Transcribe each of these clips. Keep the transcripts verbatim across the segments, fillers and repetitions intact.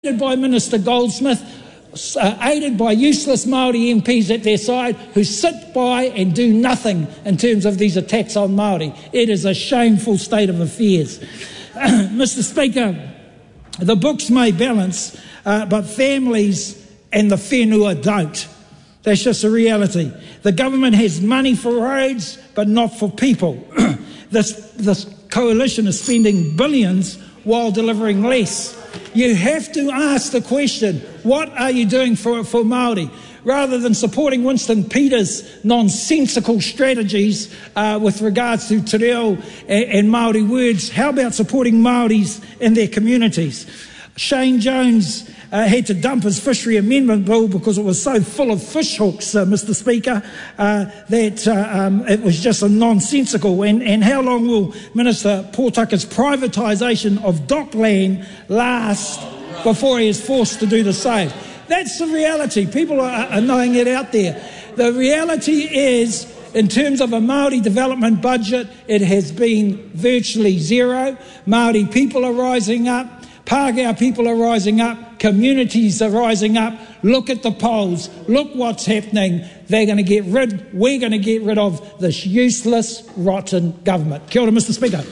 aided by Minister Goldsmith, uh, aided by useless Māori M Ps at their side who sit by and do nothing in terms of these attacks on Māori. It is a shameful state of affairs. Mister Speaker, the books may balance, uh, but families and the whenua don't. That's just a reality. The government has money for roads, but not for people. this, this coalition is spending billions while delivering less. You have to ask the question, what are you doing for, for Māori? Rather than supporting Winston Peters' nonsensical strategies uh, with regards to te reo and, and Māori words, how about supporting Māoris in their communities? Shane Jones uh, had to dump his fishery amendment bill because it was so full of fish hooks, uh, Mister Speaker, uh, that uh, um, it was just a nonsensical. And, and how long will Minister Pōtaka's privatisation of dockland last before he is forced to do the same? That's the reality. People are, are knowing it out there. The reality is, in terms of a Māori development budget, it has been virtually zero. Māori people are rising up. Pākehā people are rising up, communities are rising up. Look at the polls, look what's happening. They're going to get rid, we're going to get rid of this useless, rotten government. Kia ora, Mister Speaker.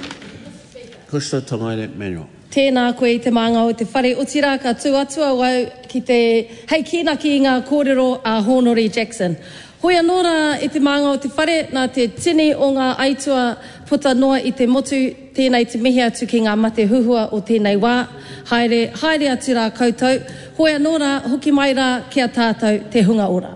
Kusta Tangaire Manuel. Tēnā koe te maanga o te whare utira ka tuatua wau ki te hei kina ki ngā kōrero a Honore Jackson. Hoi anōra e te maanga o te whare nā te tini o ngā aitua puta noa i te motu tēnei te mihi atu ki ngā mate huhua o tēnei wā. Haere, haere atu rā koutou. Hoi anōra hoki mai rā kia tātou te hunga ora.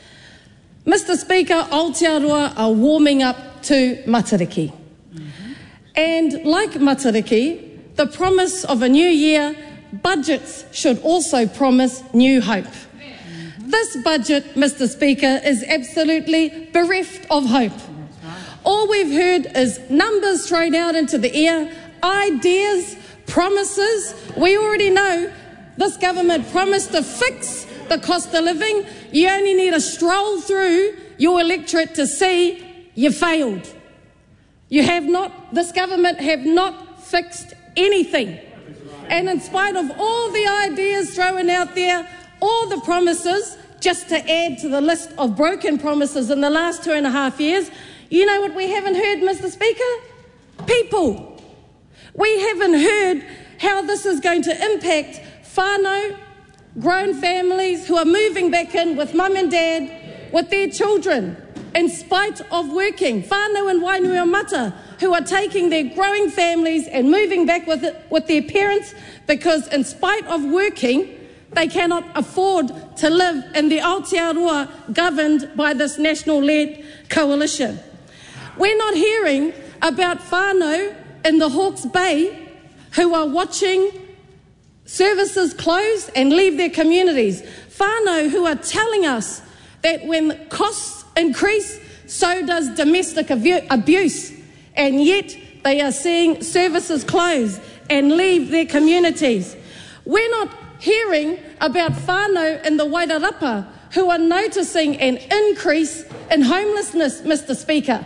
Mister Speaker, Aotearoa are warming up to Matariki. Mm-hmm. And like Matariki, the promise of a new year, budgets should also promise new hope. This budget, Mister Speaker, is absolutely bereft of hope. All we've heard is numbers thrown out into the air, ideas, promises. We already know this government promised to fix the cost of living. You only need to stroll through your electorate to see you failed. You have not, this government have not fixed anything. And in spite of all the ideas thrown out there, all the promises, just to add to the list of broken promises in the last two and a half years, you know what we haven't heard, Mister Speaker? People. We haven't heard how this is going to impact whānau, grown families who are moving back in with mum and dad, with their children, in spite of working. Whānau and Wainuiomata who are taking their growing families and moving back with, it, with their parents because in spite of working, they cannot afford to live in the Aotearoa governed by this national-led coalition. We're not hearing about whānau in the Hawke's Bay who are watching services close and leave their communities. Whānau who are telling us that when costs increase, so does domestic abuse, and yet they are seeing services close and leave their communities. We're not hearing about whānau in the Wairarapa who are noticing an increase in homelessness, Mister Speaker.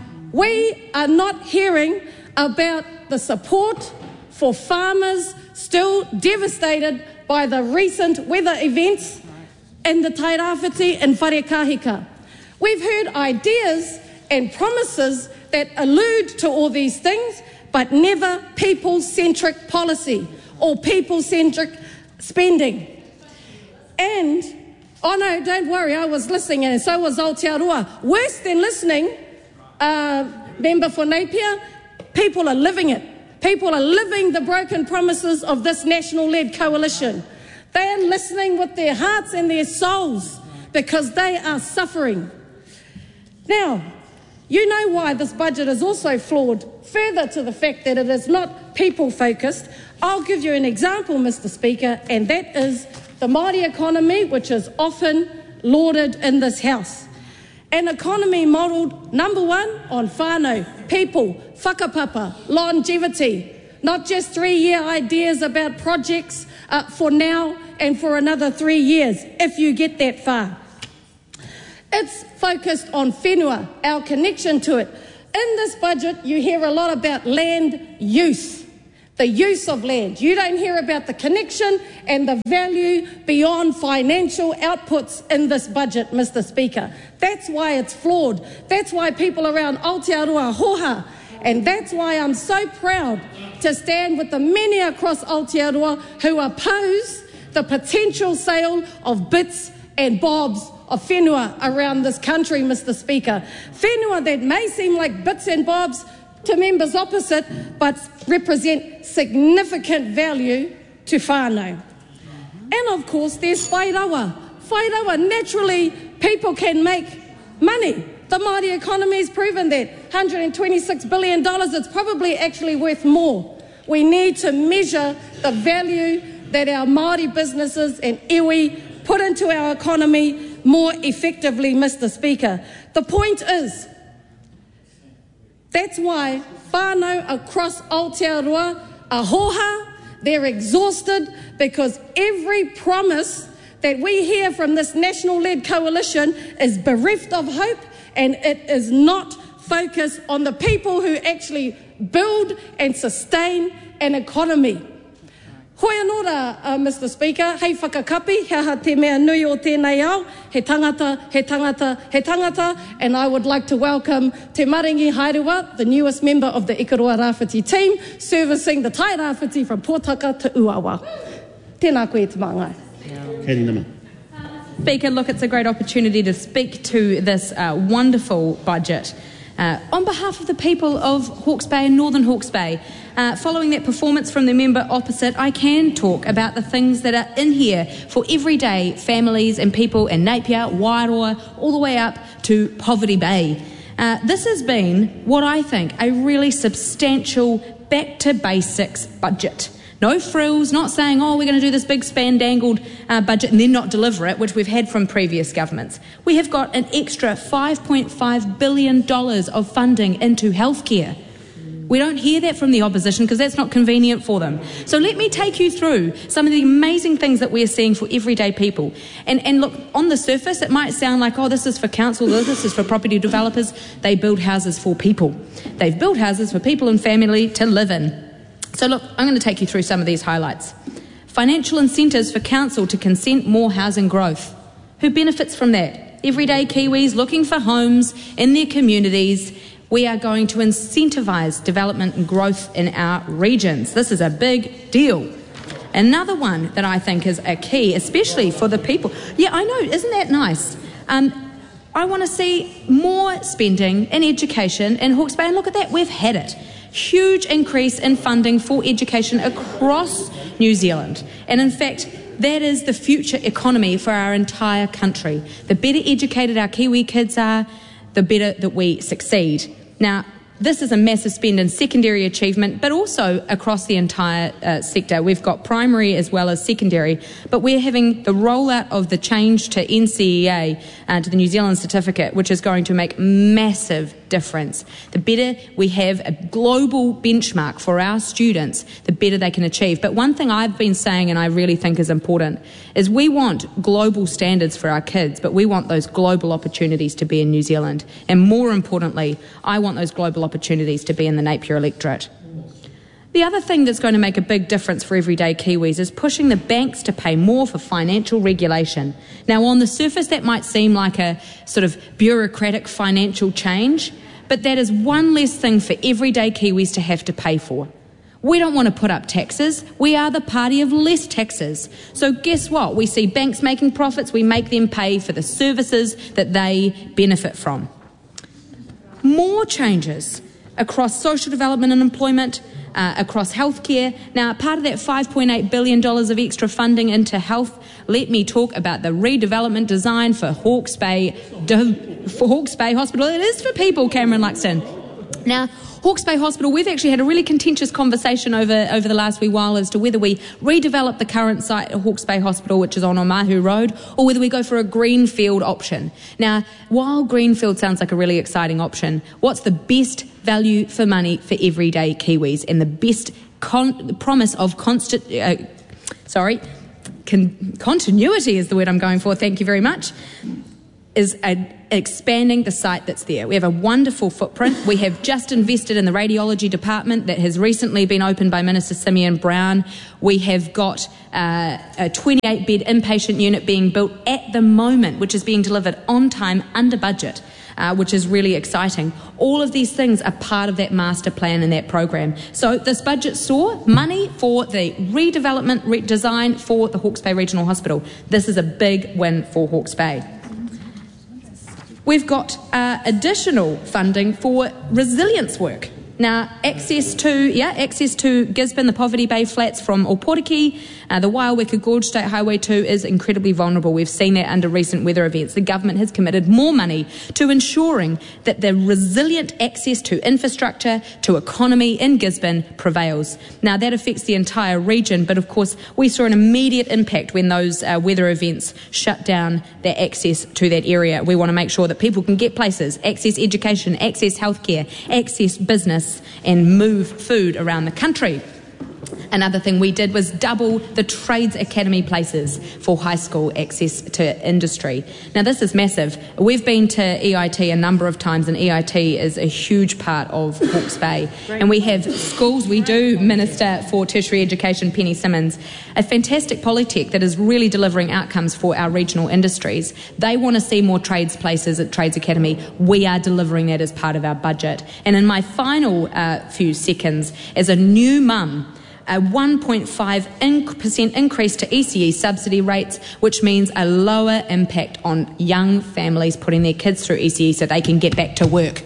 We are not hearing about the support for farmers still devastated by the recent weather events in the Tairāwhiti and Wharekāhika. We've heard ideas and promises that allude to all these things, but never people-centric policy or people-centric spending. And, oh no, don't worry, I was listening and so was Aotearoa. Worse than listening, uh, member for Napier, people are living it. People are living the broken promises of this national-led coalition. They are listening with their hearts and their souls because they are suffering. Now, you know why this budget is also flawed, further to the fact that it is not people-focused. I'll give you an example, Mister Speaker, and that is the Māori economy, which is often lauded in this House. An economy modelled, number one, on whānau, people, whakapapa, longevity, not just three-year ideas about projects uh, for now and for another three years, if you get that far. It's focused on whenua, our connection to it. In this budget, you hear a lot about land use. the use of land. You don't hear about the connection and the value beyond financial outputs in this budget, Mister Speaker. That's why it's flawed. That's why people around Aotearoa hoha. And that's why I'm so proud to stand with the many across Aotearoa who oppose the potential sale of bits and bobs of whenua around this country, Mister Speaker. Whenua that may seem like bits and bobs to members opposite, but represent significant value to whānau. And of course, there's whairawa. Whairawa, naturally, people can make money. The Māori economy has proven that. one hundred twenty-six billion dollars, it's probably actually worth more. We need to measure the value that our Māori businesses and iwi put into our economy more effectively, Mister Speaker. The point is, that's why whānau across Aotearoa are hoha, they're exhausted, because every promise that we hear from this national-led coalition is bereft of hope, and it is not focused on the people who actually build and sustain an economy. Hoi anō uh, Mister Speaker, hei whakakapi, he aha te mea nui o tēnei ao, he tangata, he tangata, he tangata, and I would like to welcome Te Maringi Haerewa, the newest member of the Ikaroa Rāwhiti team, servicing the Tai Rāwhiti from Pōtaka to Uawa. Tēnā koe te māngai. Katie Nimmer. Speaker, look, it's a great opportunity to speak to this uh, wonderful budget. Uh, on behalf of the people of Hawke's Bay and Northern Hawke's Bay, uh, following that performance from the member opposite, I can talk about the things that are in here for everyday families and people in Napier, Wairoa, all the way up to Poverty Bay. Uh, this has been what I think a really substantial back-to-basics budget. No frills, not saying, oh, we're going to do this big spandangled uh, budget and then not deliver it, which we've had from previous governments. We have got an extra five point five billion dollars of funding into healthcare. We don't hear that from the opposition because that's not convenient for them. So let me take you through some of the amazing things that we're seeing for everyday people. And, and look, on the surface, it might sound like, oh, this is for council, this is for property developers. They build houses for people. They've built houses for people and family to live in. So look, I'm going to take you through some of these highlights. Financial incentives for council to consent more housing growth. Who benefits from that? Everyday Kiwis looking for homes in their communities. We are going to incentivise development and growth in our regions. This is a big deal. Another one that I think is a key, especially for the people. Yeah, I know, isn't that nice? Um, I want to see more spending in education in Hawke's Bay, and look at that, we've had it. Huge increase in funding for education across New Zealand. And in fact, that is the future economy for our entire country. The better educated our Kiwi kids are, the better that we succeed. Now, this is a massive spend in secondary achievement, but also across the entire uh, sector. We've got primary as well as secondary, but we're having the rollout of the change to N C E A, uh, to the New Zealand certificate, which is going to make massive difference. The better we have a global benchmark for our students, the better they can achieve. But one thing I've been saying, and I really think is important, is we want global standards for our kids, but we want those global opportunities to be in New Zealand. And more importantly, I want those global opportunities to be in the Napier electorate. The other thing that's going to make a big difference for everyday Kiwis is pushing the banks to pay more for financial regulation. Now, on the surface, that might seem like a sort of bureaucratic financial change, but that is one less thing for everyday Kiwis to have to pay for. We don't want to put up taxes. We are the party of less taxes. So guess what? We see banks making profits. We make them pay for the services that they benefit from. More changes across social development and employment, uh, across healthcare. Now, part of that five point eight billion dollars of extra funding into health, let me talk about the redevelopment design for Hawke's Bay, for Hawke's Bay Hospital. It is for people, Cameron Luxton. Now, Hawke's Bay Hospital, we've actually had a really contentious conversation over, over the last wee while as to whether we redevelop the current site at Hawke's Bay Hospital, which is on Omahu Road, or whether we go for a greenfield option. Now, while greenfield sounds like a really exciting option, what's the best value for money for everyday Kiwis and the best con- promise of constant, uh, sorry, con- continuity is the word I'm going for, thank you very much. is a, expanding the site that's there. We have a wonderful footprint. We have just invested in the radiology department that has recently been opened by Minister Simeon Brown. We have got uh, a twenty-eight bed inpatient unit being built at the moment, which is being delivered on time, under budget. Uh, which is really exciting. All of these things are part of that master plan and that program. So this budget saw money for the redevelopment, redesign for the Hawke's Bay Regional Hospital. This is a big win for Hawke's Bay. We've got uh, additional funding for resilience work. Now, access to, yeah, access to Gisborne, the Poverty Bay flats from Oporiki, uh, the Waiaweka Gorge State Highway two is incredibly vulnerable. We've seen that under recent weather events. The government has committed more money to ensuring that the resilient access to infrastructure, to economy in Gisborne prevails. Now, that affects the entire region, but of course, we saw an immediate impact when those uh, weather events shut down their access to that area. We want to make sure that people can get places, access education, access healthcare, access business, and move food around the country. Another thing we did was double the Trades Academy places for high school access to industry. Now, this is massive. We've been to E I T a number of times, and E I T is a huge part of Hawke's Bay. And we have schools. We do Minister for Tertiary Education, Penny Simmons, a fantastic polytech that is really delivering outcomes for our regional industries. They want to see more trades places at Trades Academy. We are delivering that as part of our budget. And in my final uh, few seconds, as a new mum, a one point five percent increase to E C E subsidy rates, which means a lower impact on young families putting their kids through E C E so they can get back to work.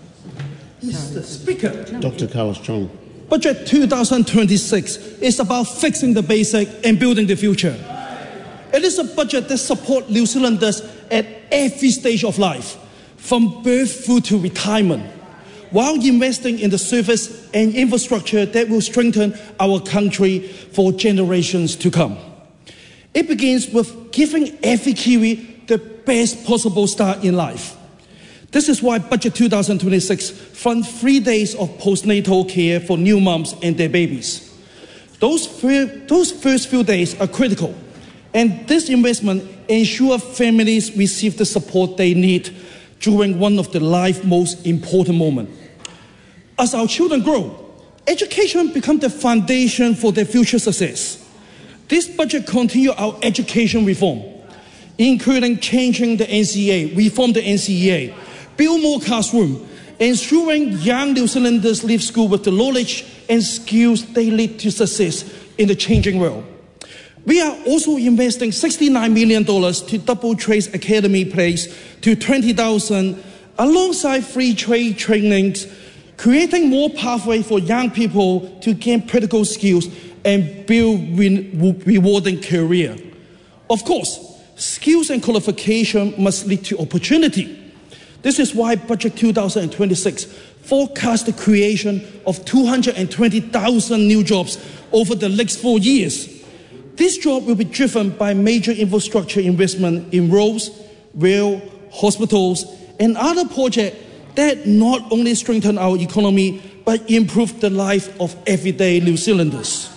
Mister Speaker, Doctor Carlos Chong. Budget two thousand twenty-six is about fixing the basic and building the future. It is a budget that supports New Zealanders at every stage of life, from birth through to retirement, while investing in the service and infrastructure that will strengthen our country for generations to come. It begins with giving every Kiwi the best possible start in life. This is why Budget two thousand twenty-six funds three days of postnatal care for new mums and their babies. Those, those first few days are critical, and this investment ensures families receive the support they need during one of the life's most important moments. As our children grow, education becomes the foundation for their future success. This budget continues our education reform, including changing the N C E A, reform the N C E A, build more classrooms, ensuring young New Zealanders leave school with the knowledge and skills they need to success in the changing world. We are also investing sixty-nine million dollars to double Trades Academy place to twenty thousand, alongside free trade trainings, creating more pathways for young people to gain practical skills and build re rewarding career. Of course, skills and qualification must lead to opportunity. This is why Budget two thousand twenty-six forecasts the creation of two hundred twenty thousand new jobs over the next four years. This job will be driven by major infrastructure investment in roads, rail, hospitals, and other projects that not only strengthen our economy, but improve the life of everyday New Zealanders.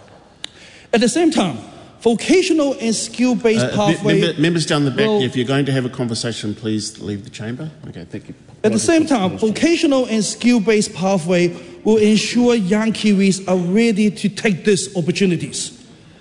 At the same time, vocational and skill-based uh, pathway... Member, members down the back, will, if you're going to have a conversation, please leave the chamber. Okay, thank you. At the same time, vocational and skill-based pathway will ensure young Kiwis are ready to take these opportunities.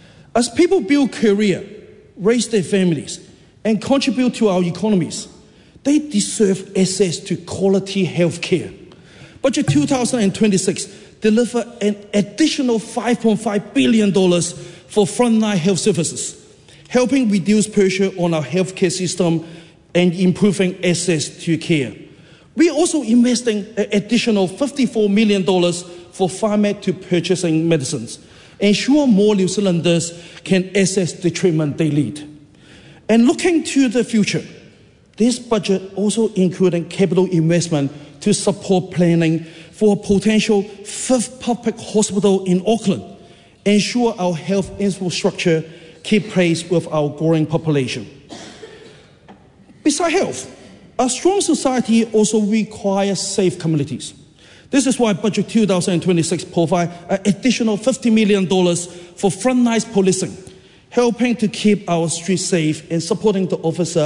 As people build career, raise their families, and contribute to our economies, they deserve access to quality health care. Budget two thousand twenty-six delivered an additional five point five billion dollars for frontline health services, helping reduce pressure on our healthcare system and improving access to care. We are also investing an additional fifty-four million dollars for pharmacy to purchasing medicines, ensure more New Zealanders can access the treatment they need. And looking to the future, this budget also including capital investment to support planning for a potential fifth public hospital in Auckland, ensure our health infrastructure keep pace with our growing population. Besides health, a strong society also requires safe communities. This is why Budget two thousand twenty-six provides an additional fifty million dollars for frontline policing, helping to keep our streets safe and supporting the officer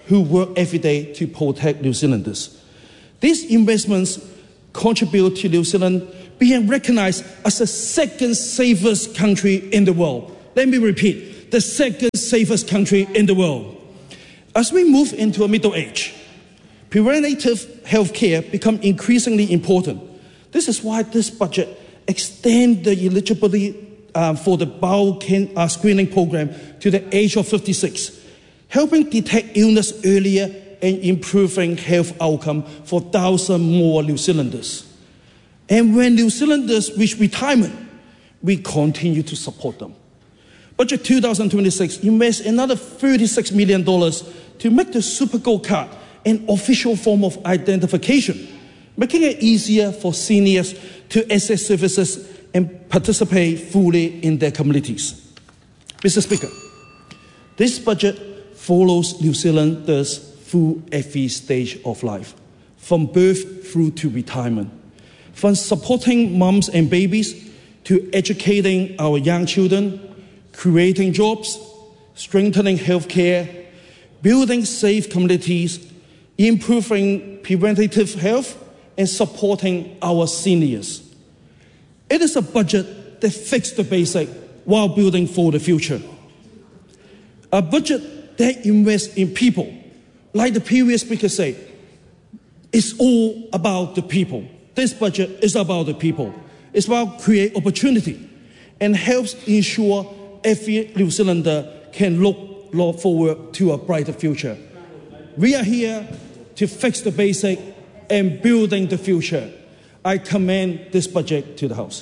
who work every day to protect New Zealanders. These investments contribute to New Zealand being recognized as the second safest country in the world. Let me repeat, the second safest country in the world. As we move into a middle age, preventative health care becomes increasingly important. This is why this budget extends the eligibility uh, for the bowel can, uh, screening program to the age of fifty-six, helping detect illness earlier and improving health outcome for thousands more New Zealanders. And when New Zealanders reach retirement, we continue to support them. Budget two thousand twenty-six invests another thirty-six million dollars to make the Super Gold Card an official form of identification, making it easier for seniors to access services and participate fully in their communities. Mister Speaker, this budget follows New Zealanders through every stage of life, from birth through to retirement, from supporting mums and babies to educating our young children, creating jobs, strengthening healthcare, building safe communities, improving preventative health, and supporting our seniors. It is a budget that fixes the basic while building for the future. A budget that invests in people, like the previous speaker said, it's all about the people. This budget is about the people. It's about create opportunity and helps ensure every New Zealander can look, look forward to a brighter future. We are here to fix the basic and building the future. I commend this budget to the House.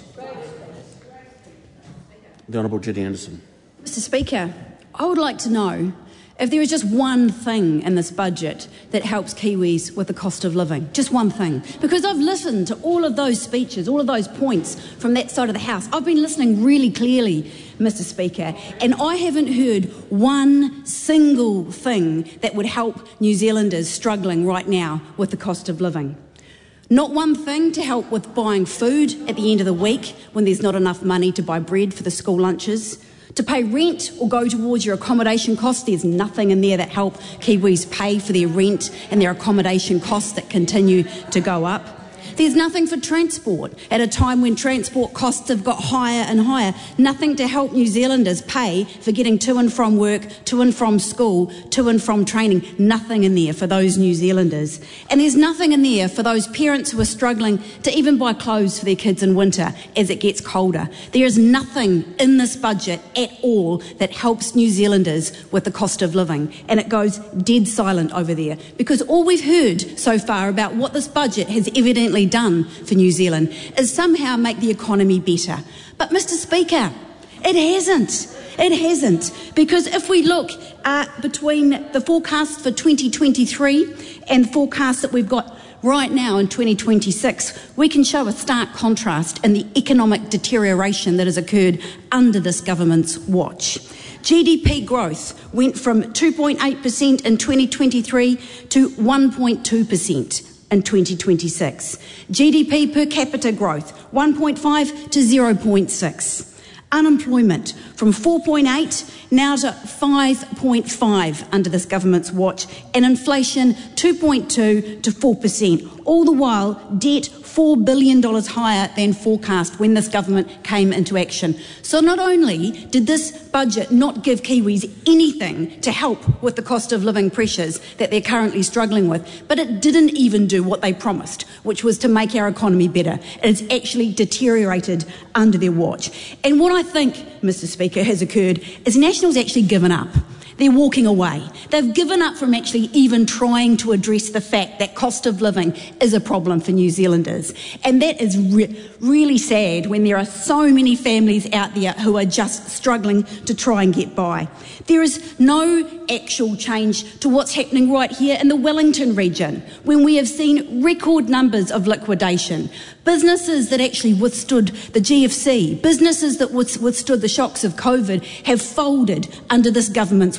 The Honourable Judy Anderson. Mister Speaker, I would like to know if there is just one thing in this budget that helps Kiwis with the cost of living. Just one thing. Because I've listened to all of those speeches, all of those points from that side of the House. I've been listening really clearly, Mister Speaker, and I haven't heard one single thing that would help New Zealanders struggling right now with the cost of living. Not one thing to help with buying food at the end of the week when there's not enough money to buy bread for the school lunches. To pay rent or go towards your accommodation costs, there's nothing in there that help Kiwis pay for their rent and their accommodation costs that continue to go up. There's nothing for transport at a time when transport costs have got higher and higher. Nothing to help New Zealanders pay for getting to and from work, to and from school, to and from training. Nothing in there for those New Zealanders. And there's nothing in there for those parents who are struggling to even buy clothes for their kids in winter as it gets colder. There is nothing in this budget at all that helps New Zealanders with the cost of living. And it goes dead silent over there. Because all we've heard so far about what this budget has evidently done for New Zealand is somehow make the economy better. But Mister Speaker, it hasn't. It hasn't. Because if we look uh, between the forecast for twenty twenty-three and the forecast that we've got right now in twenty twenty-six, we can show a stark contrast in the economic deterioration that has occurred under this government's watch. G D P growth went from two point eight percent in twenty twenty-three to one point two percent. In twenty twenty-six. G D P per capita growth, one point five to zero point six. Unemployment from four point eight now to five point five under this government's watch, and inflation two point two to four percent. All the while, debt four billion dollars higher than forecast when this government came into action. So not only did this budget not give Kiwis anything to help with the cost of living pressures that they're currently struggling with, but it didn't even do what they promised, which was to make our economy better. It's actually deteriorated under their watch. And what I think, Mister Speaker, has occurred is National's actually given up. They're walking away. They've given up from actually even trying to address the fact that cost of living is a problem for New Zealanders. And that is re- really sad when there are so many families out there who are just struggling to try and get by. There is no actual change to what's happening right here in the Wellington region, when we have seen record numbers of liquidation. Businesses that actually withstood the G F C, businesses that withstood the shocks of COVID have folded under this government's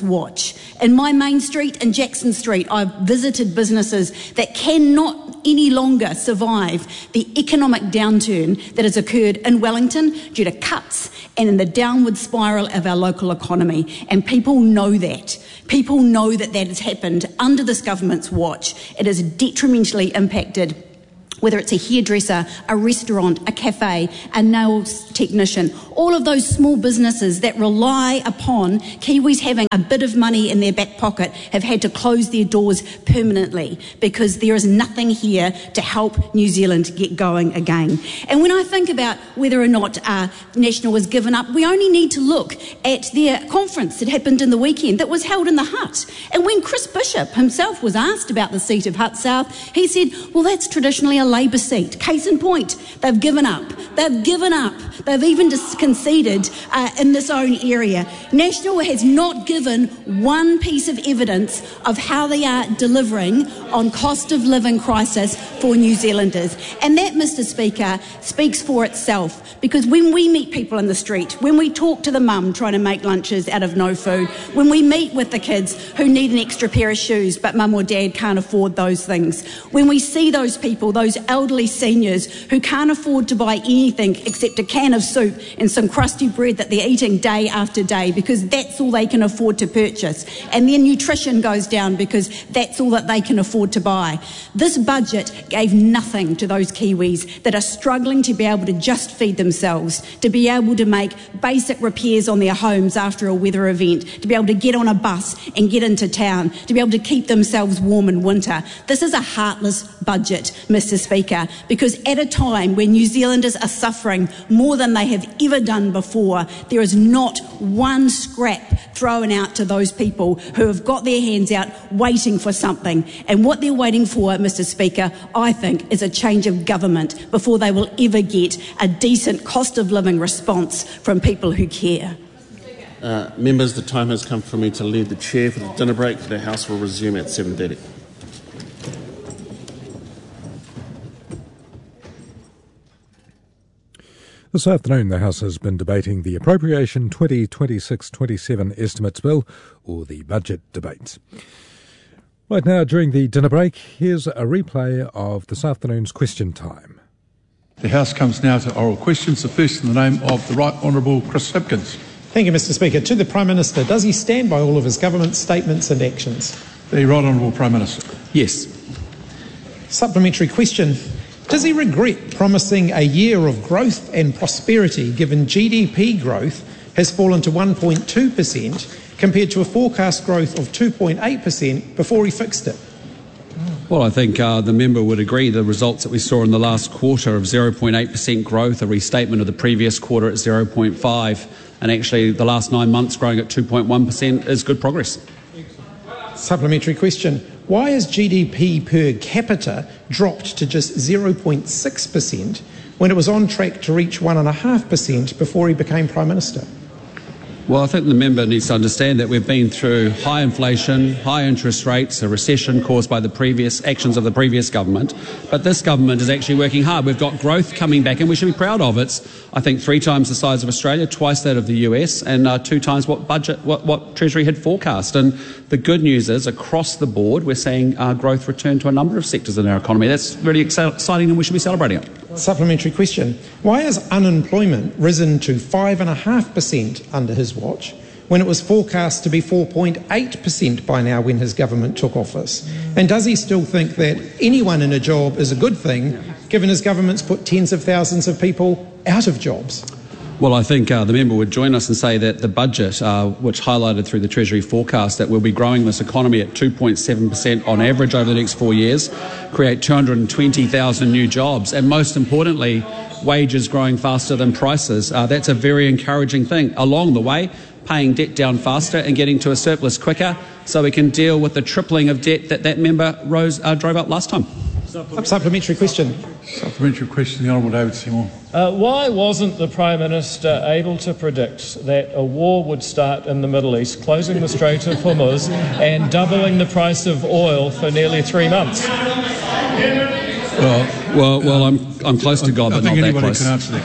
watch. In my main street, in Jackson Street, I've visited businesses that cannot any longer survive the economic downturn that has occurred in Wellington due to cuts and in the downward spiral of our local economy. And people know that. People know that that has happened under this government's watch. It has detrimentally impacted whether it's a hairdresser, a restaurant, a cafe, a nails technician, all of those small businesses that rely upon Kiwis having a bit of money in their back pocket have had to close their doors permanently because there is nothing here to help New Zealand get going again. And when I think about whether or not uh, National has given up, we only need to look at their conference that happened in the weekend that was held in the Hut. And when Chris Bishop himself was asked about the seat of Hut South, he said, well, that's traditionally a Labour seat. Case in point, they've given up. They've given up. They've even just conceded uh, in this own area. National has not given one piece of evidence of how they are delivering on cost of living crisis for New Zealanders. And that, Mister Speaker, speaks for itself, because when we meet people in the street, when we talk to the mum trying to make lunches out of no food, when we meet with the kids who need an extra pair of shoes but mum or dad can't afford those things, when we see those people, those elderly seniors who can't afford to buy anything except a can of soup and some crusty bread that they're eating day after day because that's all they can afford to purchase, and their nutrition goes down because that's all that they can afford to buy. This budget gave nothing to those Kiwis that are struggling to be able to just feed themselves, to be able to make basic repairs on their homes after a weather event, to be able to get on a bus and get into town, to be able to keep themselves warm in winter. This is a heartless budget, Mister Speaker, because at a time when New Zealanders are suffering more than they have ever done before, there is not one scrap thrown out to those people who have got their hands out waiting for something. And what they're waiting for, Mister Speaker, I think, is a change of government before they will ever get a decent cost of living response from people who care. Uh, members, the time has come for me to lead the chair for the dinner break. The House will resume at seven thirty. This afternoon, the House has been debating the Appropriation twenty twenty-six twenty-seven Estimates Bill, or the budget debate. Right now, during the dinner break, here's a replay of this afternoon's question time. The House comes now to oral questions. The first in the name of the Right Honourable Chris Hipkins. Thank you, Mister Speaker. To the Prime Minister, does he stand by all of his government statements and actions? The Right Honourable Prime Minister. Yes. Supplementary question. Does he regret promising a year of growth and prosperity given G D P growth has fallen to one point two percent compared to a forecast growth of two point eight percent before he fixed it? Well, I think uh, the member would agree the results that we saw in the last quarter of zero point eight percent growth, a restatement of the previous quarter at zero point five, and actually the last nine months growing at two point one percent is good progress. Supplementary question. Why has G D P per capita dropped to just zero point six percent when it was on track to reach one point five percent before he became Prime Minister? Well, I think the member needs to understand that we've been through high inflation, high interest rates, a recession caused by the previous actions of the previous government. But this government is actually working hard. We've got growth coming back, and we should be proud of it. It's, I think, three times the size of Australia, twice that of the U S, and uh, two times what budget, what, what Treasury had forecast. And the good news is, across the board, we're seeing uh, growth return to a number of sectors in our economy. That's really exciting, and we should be celebrating it. Supplementary question. Why has unemployment risen to five point five percent under his watch when it was forecast to be four point eight percent by now when his government took office? And does he still think that anyone in a job is a good thing, given his government's put tens of thousands of people out of jobs? Well, I think uh, the member would join us and say that the budget, uh, which highlighted through the Treasury forecast that we'll be growing this economy at two point seven percent on average over the next four years, create two hundred twenty thousand new jobs, and most importantly, wages growing faster than prices. Uh, that's a very encouraging thing. Along the way, paying debt down faster and getting to a surplus quicker so we can deal with the tripling of debt that that member rose, uh, drove up last time. Supplementary question. Supplementary question, the Honourable David Seymour. Uh, why wasn't the Prime Minister able to predict that a war would start in the Middle East, closing the Strait of Hormuz and doubling the price of oil for nearly three months? Well, well, well I'm I'm close to God, I but think not that anybody close. can answer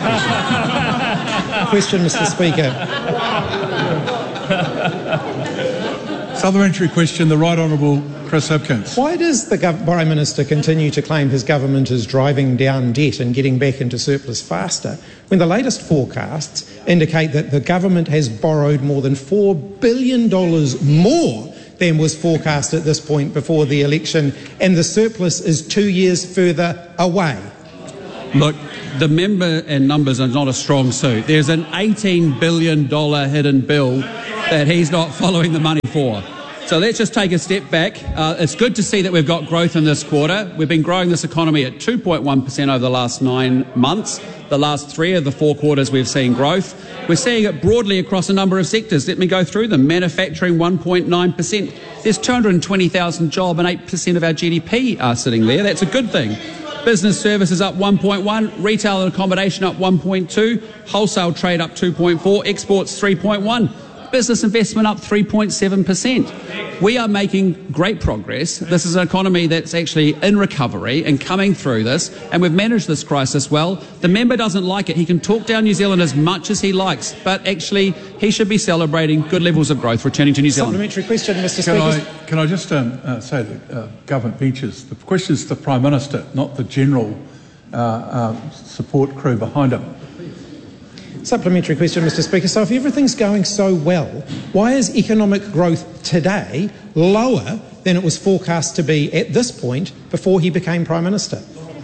that question. Question, Mister Speaker. Supplementary question, the Right Honourable Chris Hipkins. Why does the Gov- Prime Minister continue to claim his government is driving down debt and getting back into surplus faster, when the latest forecasts indicate that the government has borrowed more than four billion dollars more than was forecast at this point before the election, and the surplus is two years further away? Look, the member and numbers are not a strong suit. There's an eighteen billion dollars hidden bill that he's not following the money for. So let's just take a step back. Uh, it's good to see that we've got growth in this quarter. We've been growing this economy at two point one percent over the last nine months. The last three of the four quarters we've seen growth. We're seeing it broadly across a number of sectors. Let me go through them. Manufacturing, one point nine percent. There's two hundred twenty thousand jobs and eight percent of our G D P are sitting there. That's a good thing. Business services up one point one, retail and accommodation up one point two, wholesale trade up two point four, exports three point one, business investment up three point seven percent. We are making great progress. This is an economy that's actually in recovery and coming through this, and we've managed this crisis well. The member doesn't like it. He can talk down New Zealand as much as he likes, but actually he should be celebrating good levels of growth returning to New Zealand. Supplementary question, Mister Can Speaker. I, can I just um, uh, say that uh, government benches, the question is to the Prime Minister, not the general uh, uh, support crew behind him. Supplementary question, Mister Speaker. So if everything's going so well, why is economic growth today lower than it was forecast to be at this point before he became Prime Minister?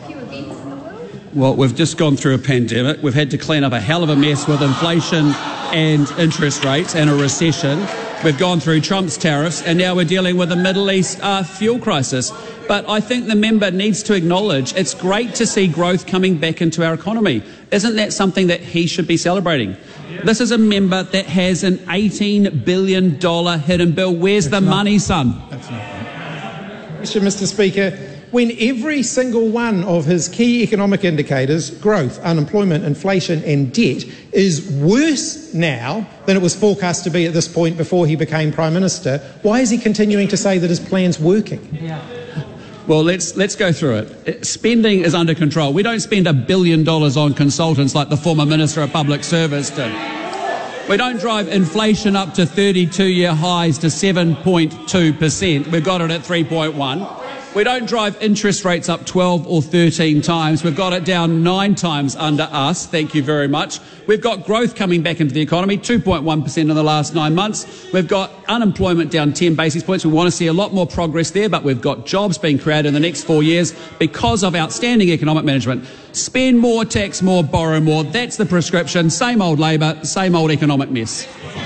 Well, we've just gone through a pandemic. We've had to clean up a hell of a mess with inflation and interest rates and a recession. We've gone through Trump's tariffs, and now we're dealing with the Middle East uh, fuel crisis. But I think the member needs to acknowledge it's great to see growth coming back into our economy. Isn't that something that he should be celebrating? This is a member that has an eighteen billion dollars hidden bill. Where's That's the not, money, son? That's not Question, Mister Speaker. When every single one of his key economic indicators, growth, unemployment, inflation and debt, is worse now than it was forecast to be at this point before he became Prime Minister, why is he continuing to say that his plan's working? Yeah. Well, let's let's go through it. Spending is under control. We don't spend a billion dollars on consultants like the former Minister of Public Service did. We don't drive inflation up to thirty-two-year highs to seven point two percent. We've got it at three point one. We don't drive interest rates up twelve or thirteen times. We've got it down nine times under us. Thank you very much. We've got growth coming back into the economy, two point one percent in the last nine months. We've got unemployment down ten basis points. We want to see a lot more progress there, but we've got jobs being created in the next four years because of outstanding economic management. Spend more, tax more, borrow more. That's the prescription. Same old Labor, same old economic mess.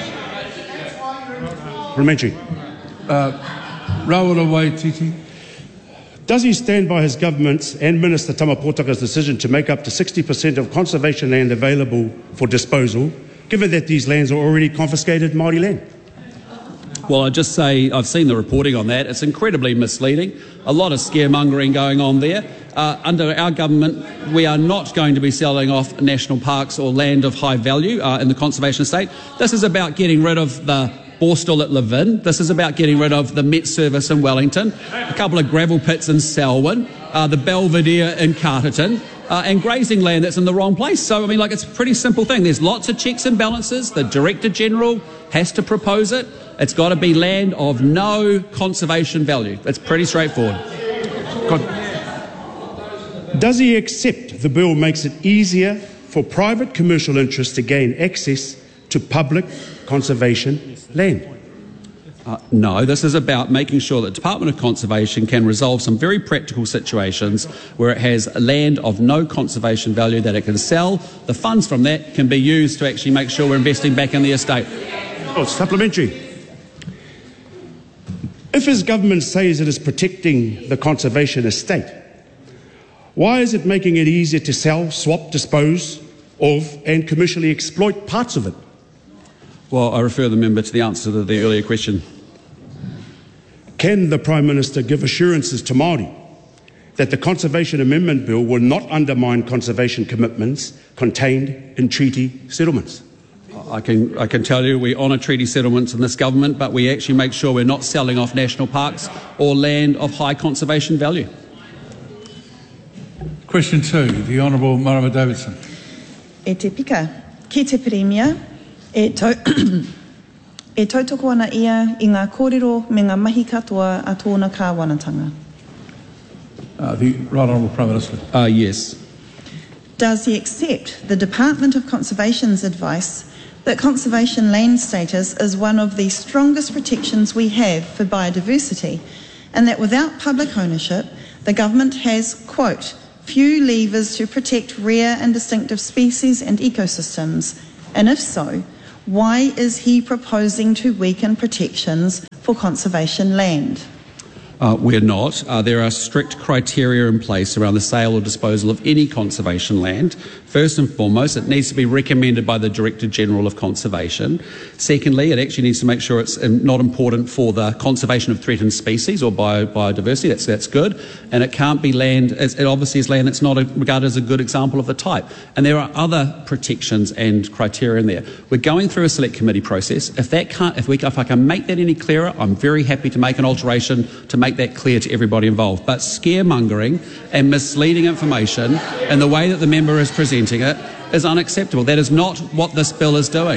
Parliamentary. Uh, Rawara Waititi. Does he stand by his government's and Minister Tamapotaka's decision to make up to sixty percent of conservation land available for disposal, given that these lands are already confiscated Māori land? Well, I'd just say I've seen the reporting on that. It's incredibly misleading. A lot of scaremongering going on there. Uh, under our government, we are not going to be selling off national parks or land of high value uh, in the conservation estate. This is about getting rid of the Borstal at Levin. This is about getting rid of the Met Service in Wellington, a couple of gravel pits in Selwyn, uh, the Belvedere in Carterton, uh, and grazing land that's in the wrong place. So, I mean, like, it's a pretty simple thing. There's lots of checks and balances. The Director-General has to propose it. It's got to be land of no conservation value. It's pretty straightforward. Does he accept the bill makes it easier for private commercial interests to gain access to public conservation land? Uh, no, this is about making sure that the Department of Conservation can resolve some very practical situations where it has land of no conservation value that it can sell. The funds from that can be used to actually make sure we're investing back in the estate. Oh, supplementary. If his government says it is protecting the conservation estate, why is it making it easier to sell, swap, dispose of and commercially exploit parts of it? Well, I refer the member to the answer to the earlier question. Can the Prime Minister give assurances to Māori that the Conservation Amendment Bill will not undermine conservation commitments contained in treaty settlements? I can, I can tell you we honour treaty settlements in this government, but we actually make sure we're not selling off national parks or land of high conservation value. Question two, the Honourable Marama Davidson. E te pika, ki te Premier, e tau, E tautoko ana ia I ngā kōrero me ngā mahi katoa a tōna kāwanatanga. Uh, the Right Honourable Prime Minister. Uh, yes. Does he accept the Department of Conservation's advice that conservation land status is one of the strongest protections we have for biodiversity, and that without public ownership, the government has, quote, few levers to protect rare and distinctive species and ecosystems? And if so, why is he proposing to weaken protections for conservation land? Uh, we're not. Uh, there are strict criteria in place around the sale or disposal of any conservation land. First and foremost, it needs to be recommended by the Director General of Conservation. Secondly, it actually needs to make sure it's not important for the conservation of threatened species or bio, biodiversity. That's, that's good. And it can't be land, it obviously is land that's not a, regarded as a good example of the type. And there are other protections and criteria in there. We're going through a select committee process. If that can't, if we, if I can make that any clearer, I'm very happy to make an alteration to make that clear to everybody involved. But scaremongering and misleading information and the way that the member is presenting it is unacceptable. That is not what this bill is doing.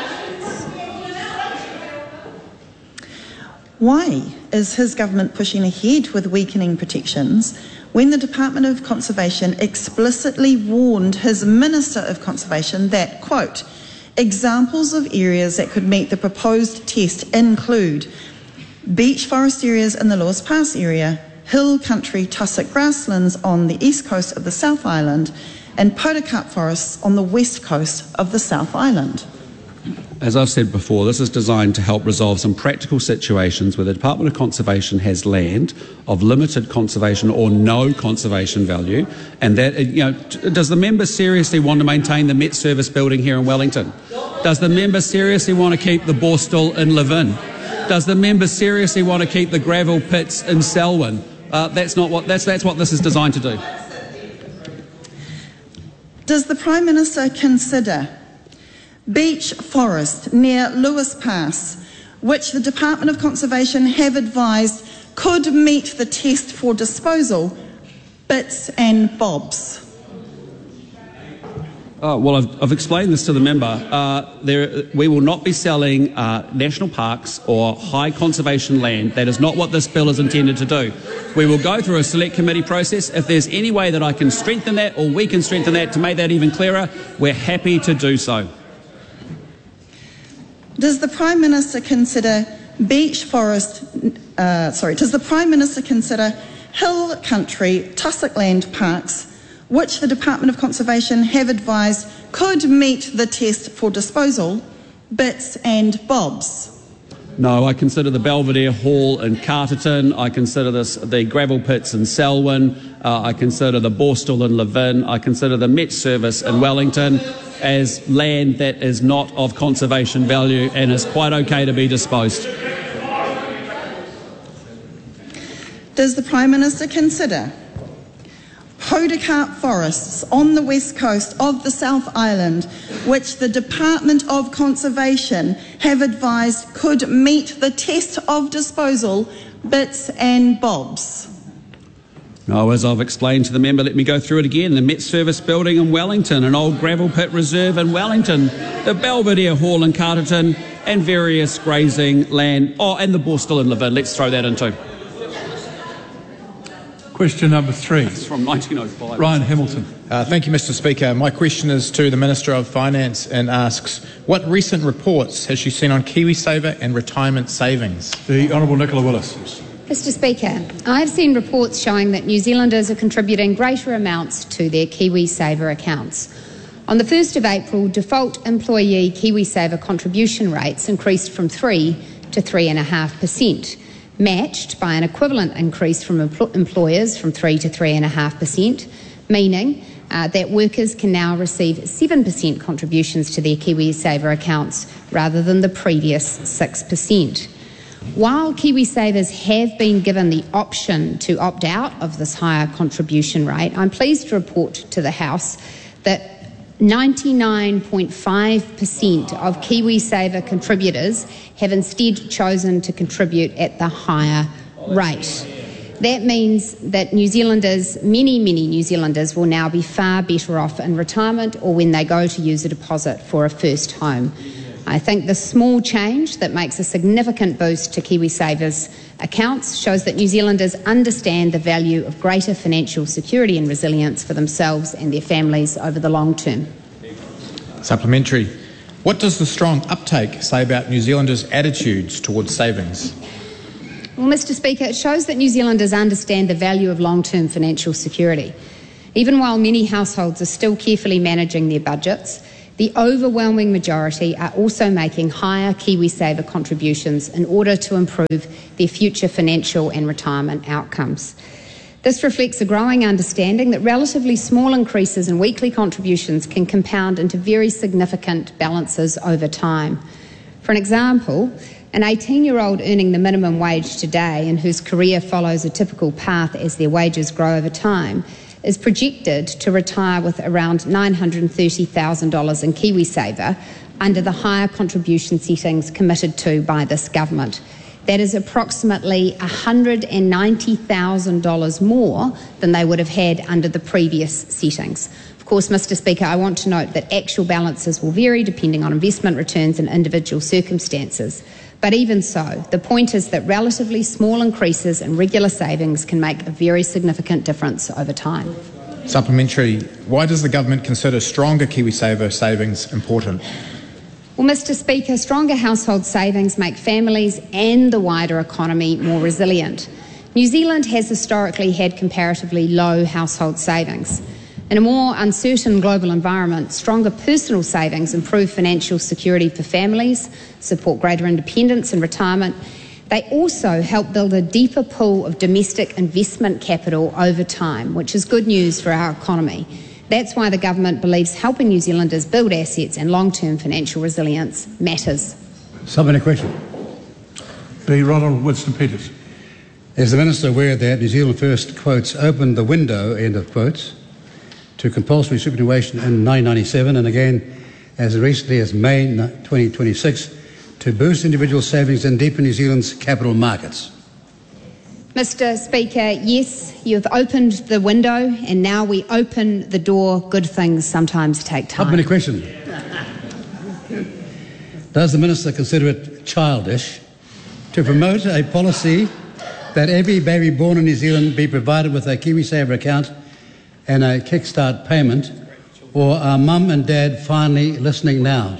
Why is his government pushing ahead with weakening protections when the Department of Conservation explicitly warned his Minister of Conservation that, quote, examples of areas that could meet the proposed test include beach forest areas in the Lewis Pass area, hill country tussock grasslands on the east coast of the South Island, and podocarp forests on the west coast of the South Island? As I've said before, this is designed to help resolve some practical situations where the Department of Conservation has land of limited conservation or no conservation value, and that, you know, does the member seriously want to maintain the Met Service building here in Wellington? Does the member seriously want to keep the Borstal in Levin? Does the member seriously want to keep the gravel pits in Selwyn? Uh, that's not what that's that's what this is designed to do. Does the Prime Minister consider beach forest near Lewis Pass, which the Department of Conservation have advised could meet the test for disposal, bits and bobs? Uh, well, I've, I've explained this to the member. Uh, there, we will not be selling uh, national parks or high conservation land. That is not what this bill is intended to do. We will go through a select committee process. If there's any way that I can strengthen that or we can strengthen that to make that even clearer, we're happy to do so. Does the Prime Minister consider beach forest, uh, sorry, does the Prime Minister consider hill country tussock land parks, which the Department of Conservation have advised could meet the test for disposal, bits and bobs? No, I consider the Belvedere Hall in Carterton, I consider this the gravel pits in Selwyn, uh, I consider the Borstal in Levin, I consider the Met Service in Wellington as land that is not of conservation value and is quite okay to be disposed. Does the Prime Minister consider podocarp forests on the west coast of the South Island, which the Department of Conservation have advised could meet the test of disposal, bits and bobs? No, as I've explained to the member, let me go through it again. The Met Service building in Wellington, an old gravel pit reserve in Wellington, the Belvedere Hall in Carterton, and various grazing land. Oh, and the Borstal in Levin. Let's throw that in too. Question number three. It's from nineteen oh five. Ryan Hamilton. Uh, thank you, Mister Speaker. My question is to the Minister of Finance and asks, what recent reports has she seen on KiwiSaver and retirement savings? The Honourable Nicola Willis. Mister Speaker, I've seen reports showing that New Zealanders are contributing greater amounts to their KiwiSaver accounts. On the first of April, default employee KiwiSaver contribution rates increased from three to three point five percent. Matched by an equivalent increase from empl- employers from three to three point five percent, meaning uh, that workers can now receive seven percent contributions to their KiwiSaver accounts rather than the previous six percent. While KiwiSavers have been given the option to opt out of this higher contribution rate, I'm pleased to report to the House that ninety-nine point five percent of KiwiSaver contributors have instead chosen to contribute at the higher rate. That means that New Zealanders, many, many New Zealanders, will now be far better off in retirement or when they go to use a deposit for a first home. I think the small change that makes a significant boost to KiwiSaver's accounts shows that New Zealanders understand the value of greater financial security and resilience for themselves and their families over the long term. Supplementary. What does the strong uptake say about New Zealanders' attitudes towards savings? Well, Mister Speaker, it shows that New Zealanders understand the value of long-term financial security. Even while many households are still carefully managing their budgets, the overwhelming majority are also making higher KiwiSaver contributions in order to improve their future financial and retirement outcomes. This reflects a growing understanding that relatively small increases in weekly contributions can compound into very significant balances over time. For an example, an eighteen-year-old earning the minimum wage today and whose career follows a typical path as their wages grow over time is projected to retire with around nine hundred thirty thousand dollars in KiwiSaver under the higher contribution settings committed to by this government. That is approximately one hundred ninety thousand dollars more than they would have had under the previous settings. Of course, Mister Speaker, I want to note that actual balances will vary depending on investment returns and individual circumstances. But even so, the point is that relatively small increases in regular savings can make a very significant difference over time. Supplementary. Why does the government consider stronger KiwiSaver savings important? Well, Mister Speaker, stronger household savings make families and the wider economy more resilient. New Zealand has historically had comparatively low household savings. In a more uncertain global environment, stronger personal savings improve financial security for families, support greater independence in retirement. They also help build a deeper pool of domestic investment capital over time, which is good news for our economy. That's why the government believes helping New Zealanders build assets and long-term financial resilience matters. Supplementary question. The Right Honourable Winston Peters. Is the Minister aware that New Zealand First, quotes, opened the window, end of quotes, to compulsory superannuation in nineteen ninety-seven and again as recently as May twenty twenty-six to boost individual savings and deepen New Zealand's capital markets? Mister Speaker, yes, you've opened the window and now we open the door. Good things sometimes take time. Supplementary question. Does the Minister consider it childish to promote a policy that every baby born in New Zealand be provided with a KiwiSaver account and a kickstart payment, or are Mum and Dad finally listening now?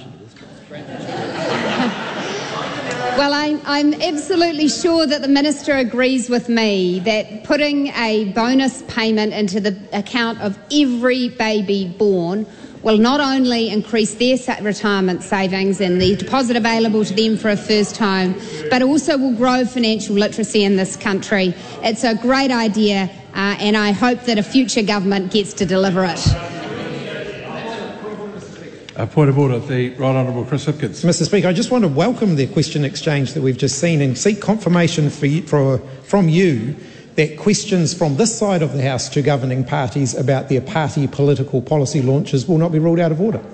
Well, I, I'm absolutely sure that the Minister agrees with me that putting a bonus payment into the account of every baby born will not only increase their retirement savings and the deposit available to them for a first home, but also will grow financial literacy in this country. It's a great idea, uh, and I hope that a future government gets to deliver it. A point of order, the Right Honourable Chris Hipkins. Mister Speaker, I just want to welcome the question exchange that we've just seen and seek confirmation for you, for, from you that questions from this side of the House to governing parties about their party political policy launches will not be ruled out of order.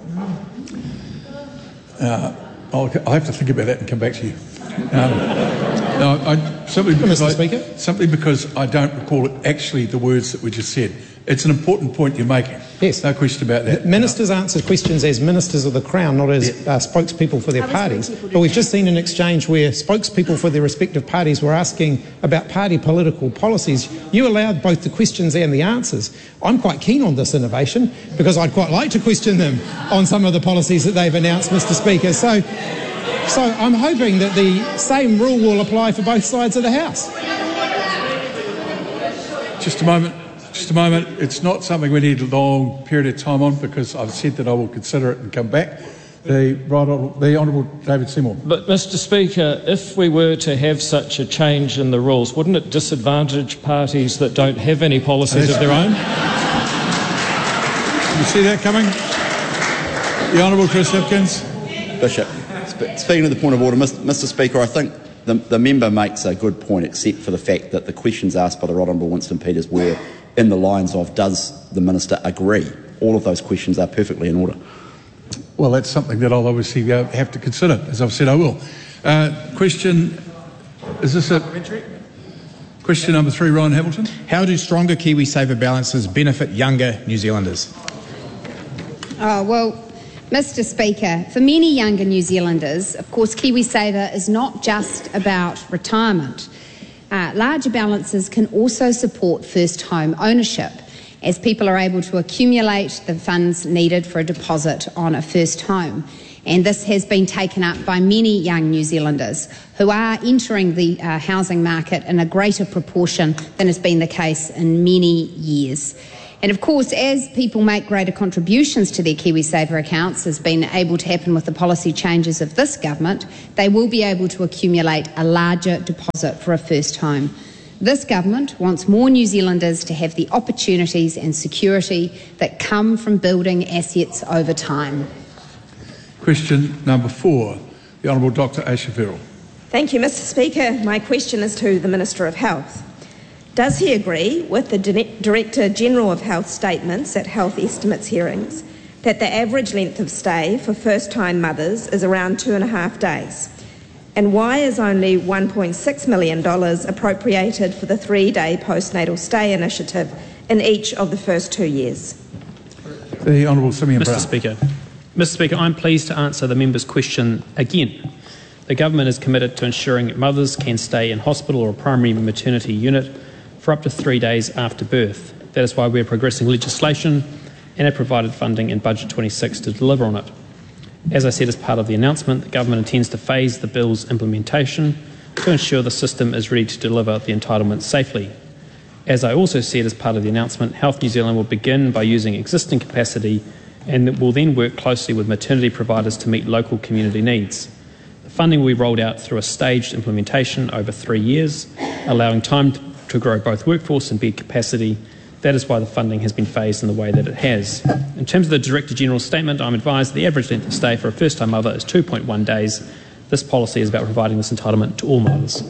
Uh, I'll, I'll have to think about that and come back to you. Um, no, I, simply, because I, Speaker? simply because I don't recall it actually the words that were just said. It's an important point you're making. Yes. No question about that. Ministers answer questions as ministers of the Crown, not as yeah. uh, spokespeople for their parties. But we've just seen an exchange where spokespeople for their respective parties were asking about party political policies. You allowed both the questions and the answers. I'm quite keen on this innovation because I'd quite like to question them on some of the policies that they've announced, Mister Speaker. So, so I'm hoping that the same rule will apply for both sides of the House. Just a moment. Just a moment. It's not something we need a long period of time on because I've said that I will consider it and come back. The right honourable, the Honourable David Seymour. But, Mister Speaker, if we were to have such a change in the rules, wouldn't it disadvantage parties that don't have any policies of their own? You see that coming? The Honourable Chris Hipkins. Bishop, speaking of the point of order, Mister Speaker, I think the, the member makes a good point, except for the fact that the questions asked by the Right Honourable Winston Peters were in the lines of, does the Minister agree? All of those questions are perfectly in order. Well, that's something that I'll obviously have to consider. As I've said, I will. Uh, question, is this a... Question number three, Ryan Hamilton. How do stronger KiwiSaver balances benefit younger New Zealanders? Oh, well, Mister Speaker, for many younger New Zealanders, of course, KiwiSaver is not just about retirement. Uh, larger balances can also support first home ownership, as people are able to accumulate the funds needed for a deposit on a first home. And this has been taken up by many young New Zealanders who are entering the uh, housing market in a greater proportion than has been the case in many years. And of course, as people make greater contributions to their KiwiSaver accounts, as has been able to happen with the policy changes of this government, they will be able to accumulate a larger deposit for a first home. This government wants more New Zealanders to have the opportunities and security that come from building assets over time. Question number four, the Honourable Doctor Aisha Verrall. Thank you, Mister Speaker. My question is to the Minister of Health. Does he agree with the Director General of Health statements at health estimates hearings that the average length of stay for first-time mothers is around two and a half days? And why is only one point six million dollars appropriated for the three-day postnatal stay initiative in each of the first two years? The Honourable Simeon Brown. Mister Speaker, Mister Speaker, I'm pleased to answer the member's question again. The government is committed to ensuring that mothers can stay in hospital or a primary maternity unit for up to three days after birth. That is why we are progressing legislation and have provided funding in Budget twenty-six to deliver on it. As I said as part of the announcement, the government intends to phase the bill's implementation to ensure the system is ready to deliver the entitlement safely. As I also said as part of the announcement, Health New Zealand will begin by using existing capacity and will then work closely with maternity providers to meet local community needs. The funding will be rolled out through a staged implementation over three years, allowing time to to grow both workforce and bed capacity. That is why the funding has been phased in the way that it has. In terms of the Director General's statement, I'm advised that the average length of stay for a first-time mother is two point one days. This policy is about providing this entitlement to all mothers.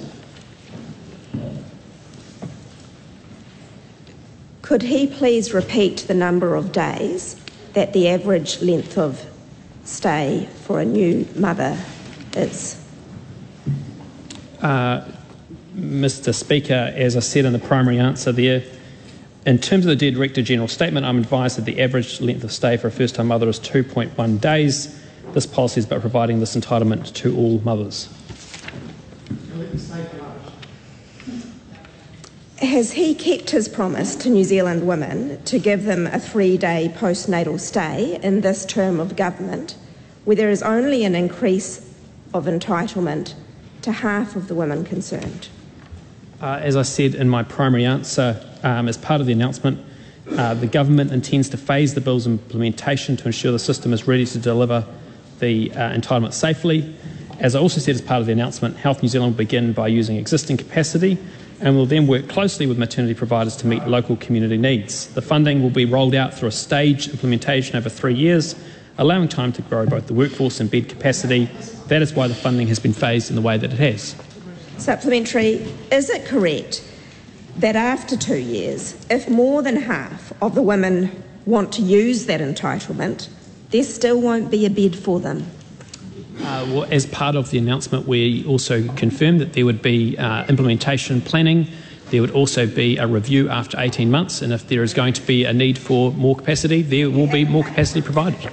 Could he please repeat the number of days that the average length of stay for a new mother is? Uh, Mister Speaker, as I said in the primary answer there, in terms of the Director General's statement, I'm advised that the average length of stay for a first-time mother is two point one days. This policy is about providing this entitlement to all mothers. Has he kept his promise to New Zealand women to give them a three-day postnatal stay in this term of government, where there is only an increase of entitlement to half of the women concerned? Uh, as I said in my primary answer, um, as part of the announcement, uh, the government intends to phase the bill's implementation to ensure the system is ready to deliver the uh, entitlement safely. As I also said as part of the announcement, Health New Zealand will begin by using existing capacity and will then work closely with maternity providers to meet local community needs. The funding will be rolled out through a staged implementation over three years, allowing time to grow both the workforce and bed capacity. That is why the funding has been phased in the way that it has. Supplementary, is it correct that after two years, if more than half of the women want to use that entitlement, there still won't be a bed for them? Uh, well, as part of the announcement, we also confirmed that there would be uh, implementation planning. There would also be a review after eighteen months, and if there is going to be a need for more capacity, there will be more capacity provided.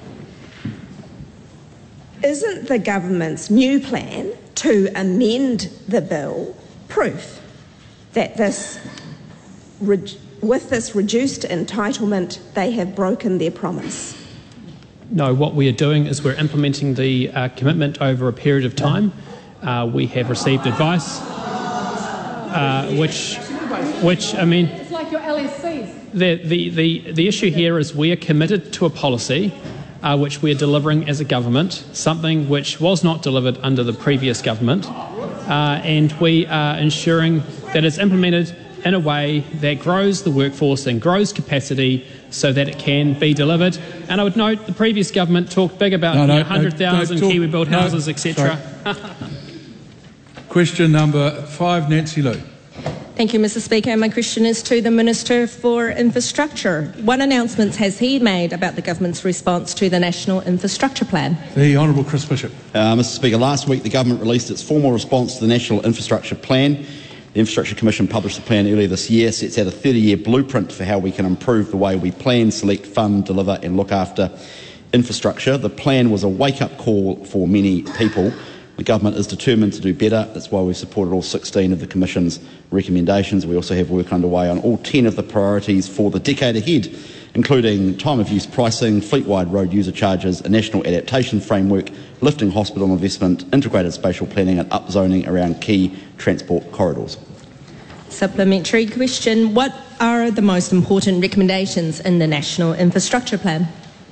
Isn't the government's new plan to amend the bill proof that this, with this reduced entitlement, they have broken their promise? No, what we are doing is we're implementing the uh, commitment over a period of time. Uh, we have received advice, uh, which, which I mean, it's like your L S Cs. The the the the issue here is we are committed to a policy uh, which we are delivering as a government, something which was not delivered under the previous government, uh, and we are ensuring that it's implemented in a way that grows the workforce and grows capacity so that it can be delivered. And I would note the previous government talked big about no, no, you know, one hundred thousand no, Kiwi built houses, no, et cetera. Question number five, Nancy Liu. Thank you, Mister Speaker. My question is to the Minister for Infrastructure. What announcements has he made about the government's response to the National Infrastructure Plan? The Honourable Chris Bishop. Uh, Mister Speaker, last week the government released its formal response to the National Infrastructure Plan. The Infrastructure Commission published the plan earlier this year, sets out a thirty-year blueprint for how we can improve the way we plan, select, fund, deliver and look after infrastructure. The plan was a wake-up call for many people. The government is determined to do better. That's why we've supported all sixteen of the Commission's recommendations. We also have work underway on all ten of the priorities for the decade ahead, including time-of-use pricing, fleet-wide road user charges, a national adaptation framework, lifting hospital investment, integrated spatial planning and upzoning around key transport corridors. Supplementary question. What are the most important recommendations in the National Infrastructure Plan?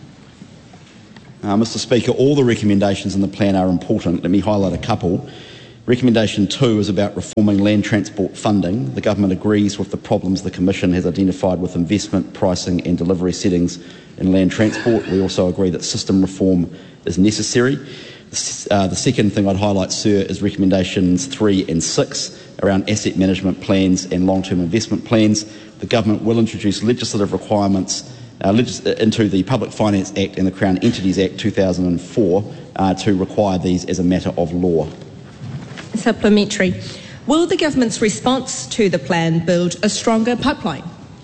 Uh, Mr Speaker, all the recommendations in the plan are important. Let me highlight a couple. Recommendation two is about reforming land transport funding. The government agrees with the problems the Commission has identified with investment, pricing and delivery settings in land transport. We also agree that system reform is necessary. Uh, the second thing I'd highlight, sir, is recommendations three and six around asset management plans and long-term investment plans. The government will introduce legislative requirements Uh, legis- into the Public Finance Act and the Crown Entities Act two thousand four uh, to require these as a matter of law. Supplementary. Will the government's response to the plan build a stronger pipeline?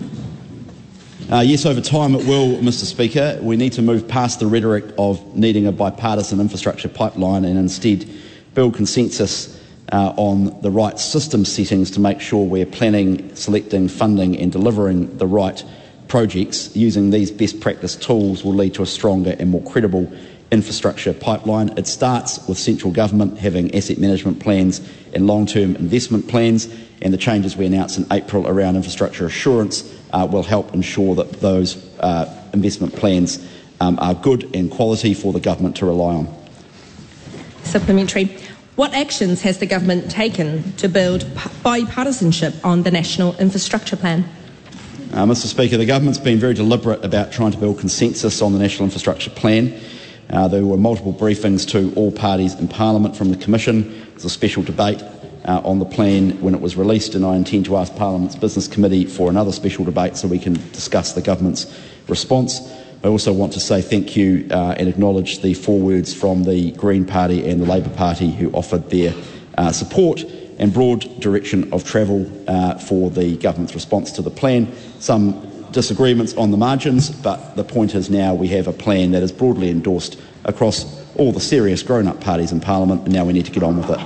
Uh, yes, over time it will, Mr Speaker. We need to move past the rhetoric of needing a bipartisan infrastructure pipeline and instead build consensus uh, on the right system settings to make sure we're planning, selecting, funding and delivering the right projects. Using these best practice tools will lead to a stronger and more credible infrastructure pipeline. It starts with central government having asset management plans and long-term investment plans, and the changes we announced in April around infrastructure assurance uh, will help ensure that those uh, investment plans um, are good and quality for the government to rely on. Supplementary. What actions has the government taken to build bipartisanship on the National Infrastructure Plan? Uh, Mr Speaker, the government's been very deliberate about trying to build consensus on the National Infrastructure Plan. Uh, there were multiple briefings to all parties in Parliament from the Commission. There's a special debate uh, on the plan when it was released, and I intend to ask Parliament's Business Committee for another special debate so we can discuss the government's response. I also want to say thank you uh, and acknowledge the forewords from the Green Party and the Labour Party who offered their uh, support and broad direction of travel uh, for the government's response to the plan. Some disagreements on the margins, but the point is now we have a plan that is broadly endorsed across all the serious grown-up parties in Parliament, and now we need to get on with it.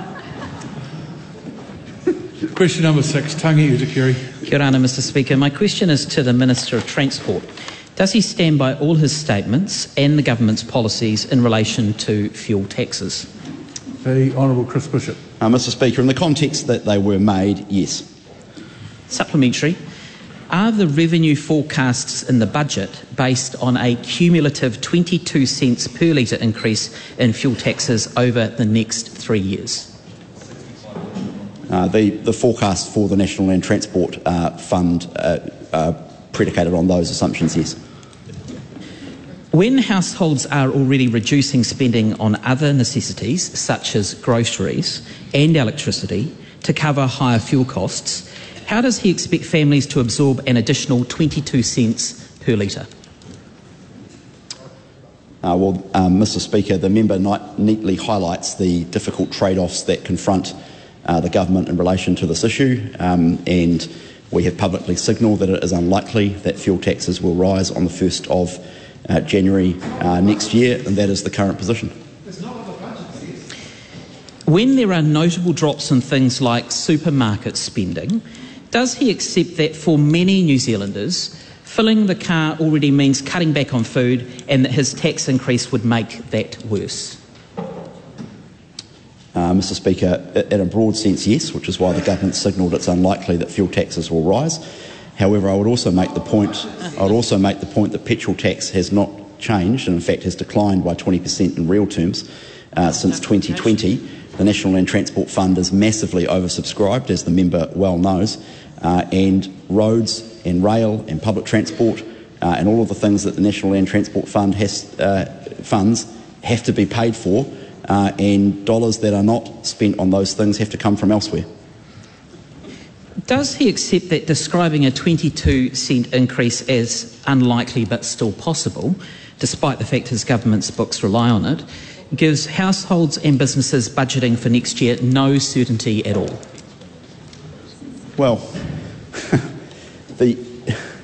Question number six, Tangi Utakiri. Kia ora, Mr Speaker. My question is to the Minister of Transport. Does he stand by all his statements and the government's policies in relation to fuel taxes? The Honourable Chris Bishop. Uh, Mr Speaker, in the context that they were made, yes. Supplementary. Are the revenue forecasts in the budget based on a cumulative twenty-two cents per litre increase in fuel taxes over the next three years? Uh, the, the forecast for the National Land Transport uh, Fund uh, uh, predicated on those assumptions, yes. When households are already reducing spending on other necessities, such as groceries and electricity, to cover higher fuel costs, how does he expect families to absorb an additional twenty-two cents per litre? Uh, well, um, Mr Speaker, the member neatly highlights the difficult trade-offs that confront uh, the government in relation to this issue, um, and we have publicly signalled that it is unlikely that fuel taxes will rise on the first of Uh, January uh, next year, and that is the current position. When there are notable drops in things like supermarket spending, does he accept that for many New Zealanders, filling the car already means cutting back on food and that his tax increase would make that worse? Uh, Mr Speaker, in a broad sense, yes, which is why the government signalled it's unlikely that fuel taxes will rise. However, I would also make the point. I would also make the point that petrol tax has not changed, and in fact has declined by twenty percent in real terms uh, since twenty twenty. The National Land Transport Fund is massively oversubscribed, as the member well knows, uh, and roads and rail and public transport uh, and all of the things that the National Land Transport Fund has uh, funds have to be paid for, uh, and dollars that are not spent on those things have to come from elsewhere. Does he accept that describing a twenty-two cent increase as unlikely but still possible, despite the fact his government's books rely on it, gives households and businesses budgeting for next year no certainty at all? Well, the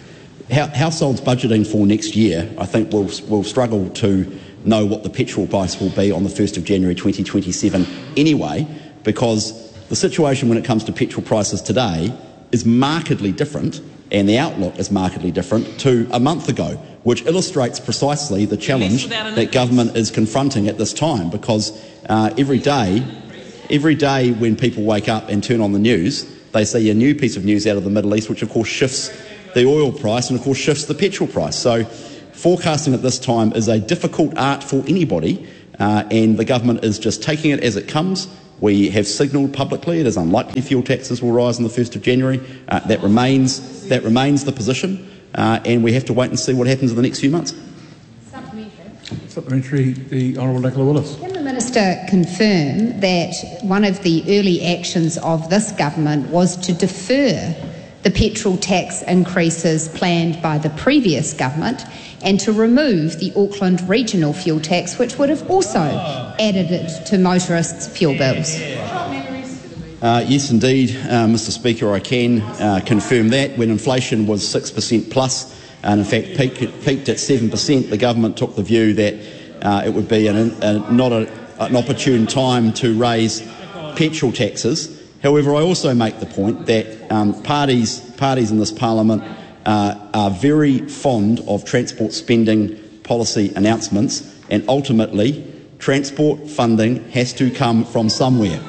households budgeting for next year, I think, will will struggle to know what the petrol price will be on the first of January twenty twenty-seven anyway, because the situation when it comes to petrol prices today is markedly different, and the outlook is markedly different to a month ago, which illustrates precisely the challenge that government is confronting at this time, because uh, every day, every day when people wake up and turn on the news, they see a new piece of news out of the Middle East, which of course shifts the oil price and of course shifts the petrol price. So forecasting at this time is a difficult art for anybody, uh, and the government is just taking it as it comes. We have signalled publicly it is unlikely fuel taxes will rise on the first of January. Uh, that remains that remains the position, uh, and we have to wait and see what happens in the next few months. Supplementary, the Honourable Nicola Willis. Can the Minister confirm that one of the early actions of this government was to defer the petrol tax increases planned by the previous government and to remove the Auckland regional fuel tax, which would have also added it to motorists' fuel bills? Uh, yes, indeed, uh, Mister Speaker, I can uh, confirm that. When inflation was six percent plus, and in fact peaked, peaked at seven percent, the government took the view that uh, it would be an, a, not a, an opportune time to raise petrol taxes. However, I also make the point that um, parties, parties in this parliament uh, are very fond of transport spending policy announcements, and ultimately transport funding has to come from somewhere.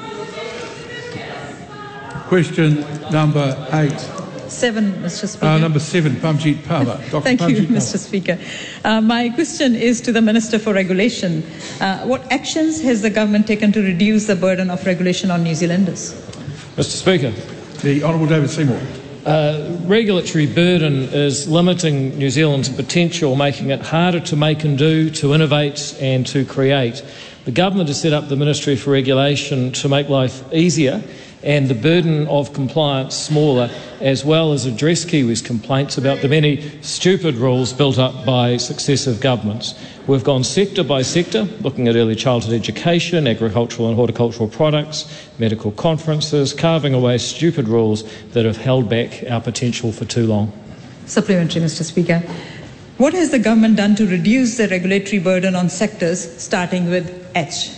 Question number eight. Seven, Mister Speaker. Uh, number seven, Pamjit Parva. Doctor Thank Pamjit you, Parva. Mister Speaker. Uh, my question is to the Minister for Regulation. Uh, what actions has the government taken to reduce the burden of regulation on New Zealanders? Mister Speaker. The Honourable David Seymour. Uh, regulatory burden is limiting New Zealand's potential, making it harder to make and do, to innovate and to create. The government has set up the Ministry for Regulation to make life easier and the burden of compliance smaller, as well as address Kiwis' complaints about the many stupid rules built up by successive governments. We've gone sector by sector, looking at early childhood education, agricultural and horticultural products, medical conferences, carving away stupid rules that have held back our potential for too long. Supplementary, Mister Speaker. What has the government done to reduce the regulatory burden on sectors, starting with H?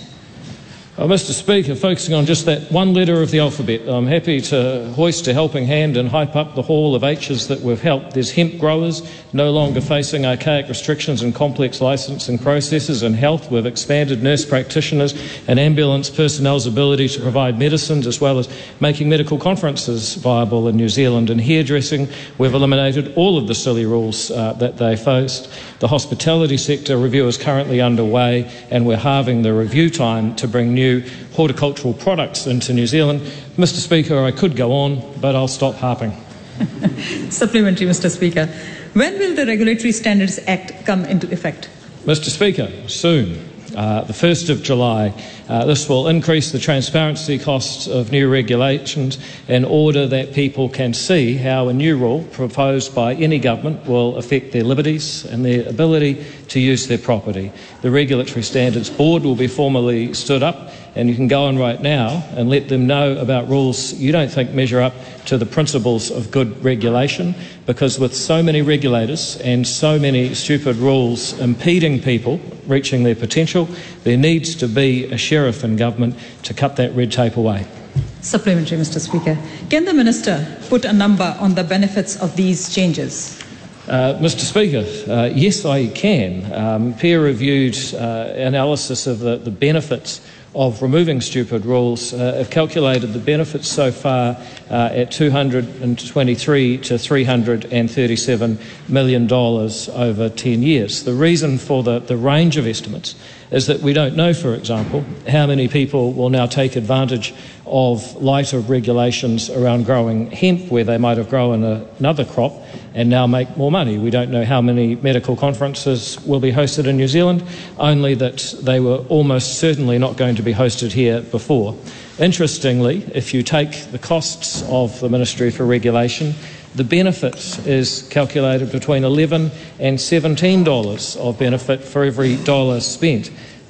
Uh, Mister Speaker, focusing on just that one letter of the alphabet, I'm happy to hoist a helping hand and hype up the haul of H's that we've helped. There's hemp growers no longer facing archaic restrictions and complex licensing processes. In health, we've expanded nurse practitioners and ambulance personnel's ability to provide medicines, as well as making medical conferences viable in New Zealand. In hairdressing, we've eliminated all of the silly rules uh, that they faced. The hospitality sector review is currently underway, and we're halving the review time to bring new horticultural products into New Zealand. Mister Speaker, I could go on, but I'll stop harping. Supplementary, Mister Speaker. When will the Regulatory Standards Act come into effect? Mister Speaker, soon. Uh, the first of July. Uh, this will increase the transparency costs of new regulations in order that people can see how a new rule proposed by any government will affect their liberties and their ability to use their property. The Regulatory Standards Board will be formally stood up, and you can go on right now and let them know about rules you don't think measure up to the principles of good regulation, because with so many regulators and so many stupid rules impeding people reaching their potential, there needs to be a sheriff in government to cut that red tape away. Supplementary, Mister Speaker. Can the Minister put a number on the benefits of these changes? Uh, Mister Speaker, uh, yes, I can. Um, peer-reviewed uh, analysis of the, the benefits of removing stupid rules uh, have calculated the benefits so far uh, at two hundred twenty-three to three hundred thirty-seven million dollars over ten years. The reason for the, the range of estimates is that we don't know, for example, how many people will now take advantage of lighter regulations around growing hemp, where they might have grown a, another crop and now make more money. We don't know how many medical conferences will be hosted in New Zealand, only that they were almost certainly not going to be hosted here before. Interestingly, if you take the costs of the Ministry for Regulation, the benefit is calculated between eleven and seventeen dollars of benefit for every dollar spent.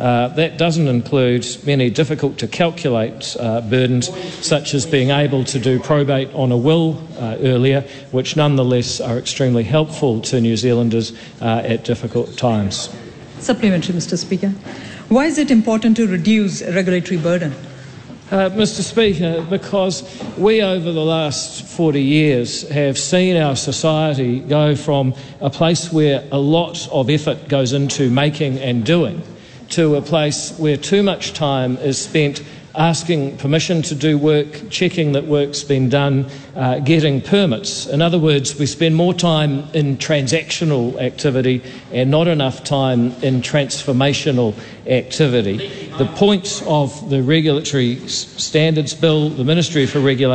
Uh, that doesn't include many difficult-to-calculate uh, burdens, such as being able to do probate on a will uh, earlier, which nonetheless are extremely helpful to New Zealanders uh, at difficult times. Supplementary, Mister Speaker. Why is it important to reduce regulatory burden? Uh, Mister Speaker, because we over the last forty years have seen our society go from a place where a lot of effort goes into making and doing to a place where too much time is spent asking permission to do work, checking that work's been done, uh, getting permits. In other words, we spend more time in transactional activity and not enough time in transformational activity. The point of the Regulatory Standards Bill, the Ministry for Regulation